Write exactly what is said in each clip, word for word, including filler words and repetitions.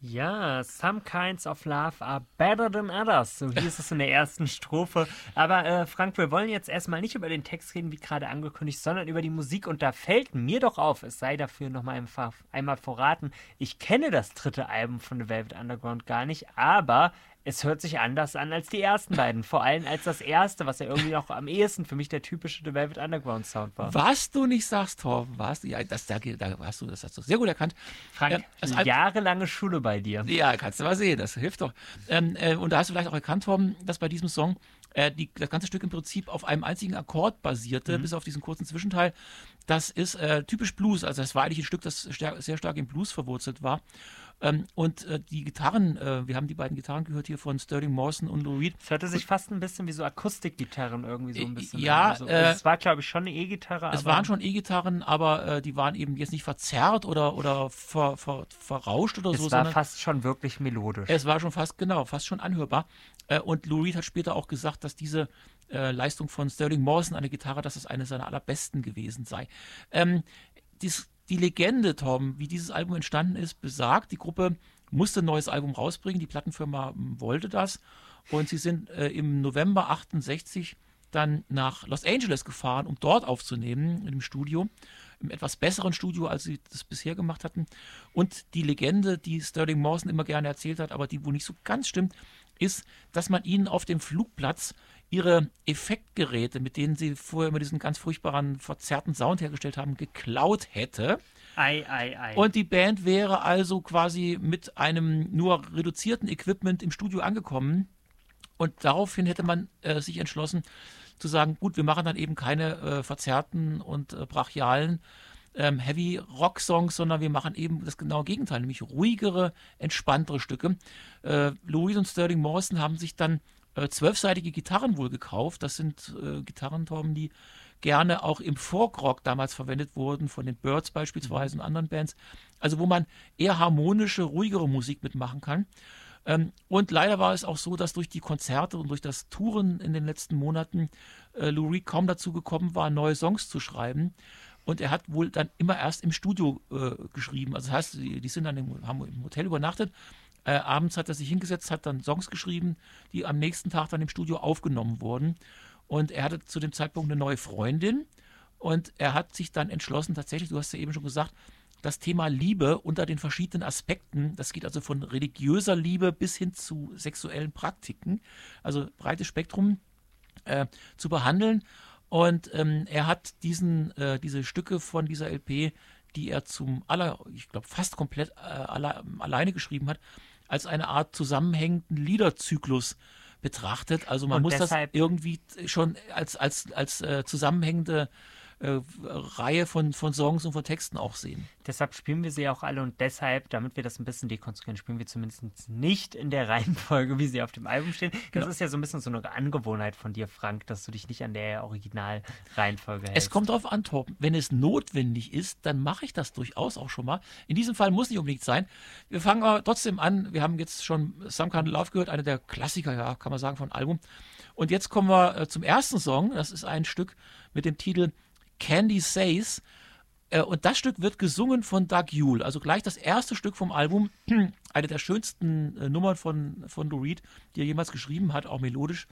Ja, some kinds of love are better than others. So hieß es in der ersten Strophe. Aber äh, Frank, wir wollen jetzt erstmal nicht über den Text reden, wie gerade angekündigt, sondern über die Musik. Und da fällt mir doch auf, es sei dafür nochmal einmal, einmal verraten, ich kenne das dritte Album von The Velvet Underground gar nicht, aber es hört sich anders an als die ersten beiden. Vor allem als das erste, was ja irgendwie noch am ehesten für mich der typische The Velvet Underground Sound war. Was du nicht sagst, Torben, was? Ja, das, da, da hast du, das hast du sehr gut erkannt. Frank, Ja, das Al- jahrelange Schule bei dir. Ja, kannst du mal sehen, das hilft doch. Ähm, äh, und da hast du vielleicht auch erkannt, Torben, dass bei diesem Song äh, die, das ganze Stück im Prinzip auf einem einzigen Akkord basierte, Mhm. bis auf diesen kurzen Zwischenteil. Das ist äh, typisch Blues, also das war eigentlich ein Stück, das star- sehr stark im Blues verwurzelt war. Ähm, und äh, die Gitarren, äh, wir haben die beiden Gitarren gehört hier von Sterling Morrison und Lou Reed. Es hörte sich fast ein bisschen wie so Akustikgitarren irgendwie so ein bisschen Ja, an. Also, äh, es war, glaube ich, schon eine E-Gitarre. Es aber waren schon E-Gitarren, aber äh, die waren eben jetzt nicht verzerrt oder, oder ver, ver, verrauscht oder es so, war sondern fast schon wirklich melodisch. es war schon fast, genau, fast schon anhörbar. Äh, und Lou Reed hat später auch gesagt, dass diese äh, Leistung von Sterling Morrison an der Gitarre, dass es eine seiner allerbesten gewesen sei. Ähm, dies, die Legende, Tom, wie dieses Album entstanden ist, besagt, die Gruppe musste ein neues Album rausbringen, die Plattenfirma m, wollte das und sie sind äh, im November achtundsechzig dann nach Los Angeles gefahren, um dort aufzunehmen, im Studio, im etwas besseren Studio, als sie das bisher gemacht hatten. Und die Legende, die Sterling Morrison immer gerne erzählt hat, aber die wohl nicht so ganz stimmt, ist, dass man ihnen auf dem Flugplatz ihre Effektgeräte, mit denen sie vorher immer diesen ganz furchtbaren, verzerrten Sound hergestellt haben, geklaut hätte. Ei, ei, ei. Und die Band wäre also quasi mit einem nur reduzierten Equipment im Studio angekommen. Und daraufhin hätte man äh, sich entschlossen zu sagen, gut, wir machen dann eben keine äh, verzerrten und äh, brachialen ähm, Heavy-Rock-Songs, sondern wir machen eben das genaue Gegenteil, nämlich ruhigere, entspanntere Stücke. Äh, Louis und Sterling Morrison haben sich dann äh, zwölfseitige Gitarren wohl gekauft. Das sind äh, Gitarren, Torben, die gerne auch im Folkrock damals verwendet wurden, von den Byrds beispielsweise und anderen Bands. Also wo man eher harmonische, ruhigere Musik mitmachen kann. Ähm, und leider war es auch so, dass durch die Konzerte und durch das Touren in den letzten Monaten äh, Lou Reed kaum dazu gekommen war, neue Songs zu schreiben. Und er hat wohl dann immer erst im Studio äh, geschrieben. Also das heißt, die, die sind dann im, haben im Hotel übernachtet. Äh, abends hat er sich hingesetzt, hat dann Songs geschrieben, die am nächsten Tag dann im Studio aufgenommen wurden. Und er hatte zu dem Zeitpunkt eine neue Freundin. Und er hat sich dann entschlossen, tatsächlich, du hast ja eben schon gesagt, das Thema Liebe unter den verschiedenen Aspekten, das geht also von religiöser Liebe bis hin zu sexuellen Praktiken, also breites Spektrum äh, zu behandeln. Und ähm, er hat diesen, äh, diese Stücke von dieser L P, die er zum aller, ich glaube fast komplett äh, alle, alleine geschrieben hat, als eine Art zusammenhängenden Liederzyklus betrachtet. Also man Und muss das deshalb- irgendwie schon als, als, als äh, zusammenhängende äh, Reihe von, von Songs und von Texten auch sehen. Deshalb spielen wir sie auch alle und deshalb, damit wir das ein bisschen dekonstruieren, spielen wir zumindest nicht in der Reihenfolge, wie sie auf dem Album stehen. Das Genau. ist ja so ein bisschen so eine Angewohnheit von dir, Frank, dass du dich nicht an der Originalreihenfolge Es hältst. kommt darauf an, Torben. Wenn es notwendig ist, dann mache ich das durchaus auch schon mal. In diesem Fall muss nicht unbedingt sein. Wir fangen aber trotzdem an. Wir haben jetzt schon Some Kind of Love gehört, einer der Klassiker, ja, kann man sagen, von Album. Und jetzt kommen wir äh, zum ersten Song. Das ist ein Stück mit dem Titel Candy Says. Äh, und das Stück wird gesungen von Doug Yule. Also gleich das erste Stück vom Album. Eine der schönsten äh, Nummern von, von Lou Reed, die er jemals geschrieben hat, auch melodisch.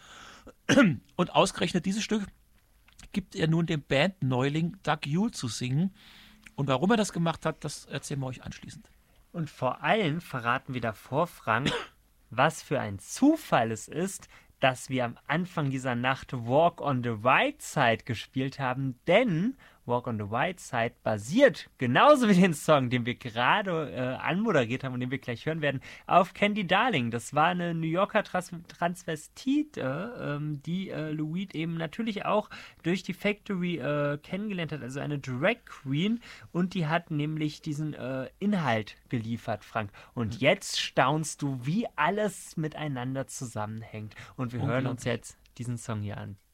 Und ausgerechnet dieses Stück gibt er nun dem Bandneuling Doug Yule zu singen. Und warum er das gemacht hat, das erzählen wir euch anschließend. Und vor allem verraten wir davor, Frank, was für ein Zufall es ist, dass wir am Anfang dieser Nacht Walk on the Right Side gespielt haben, denn Walk on the Right Side basiert, genauso wie den Song, den wir gerade äh, anmoderiert haben und den wir gleich hören werden, auf Candy Darling. Das war eine New Yorker Trans Transvestite, ähm, die äh, Lou Reed eben natürlich auch durch die Factory äh, kennengelernt hat, also eine Drag Queen, und die hat nämlich diesen äh, Inhalt geliefert, Frank. Und jetzt staunst du, wie alles miteinander zusammenhängt. Und wir hören uns jetzt diesen Song hier an.